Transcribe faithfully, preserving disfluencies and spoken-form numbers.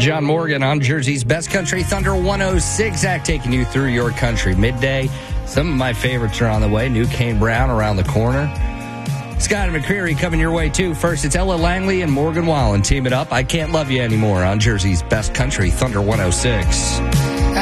John Morgan on Jersey's Best Country Thunder one oh six Act, taking you through your country midday. Some of my favorites are on the way. New Kane Brown around the corner. Scott and McCreary coming your way, too. First, it's Ella Langley and Morgan Wallen teaming up. I Can't Love You Anymore on Jersey's Best Country Thunder one oh six.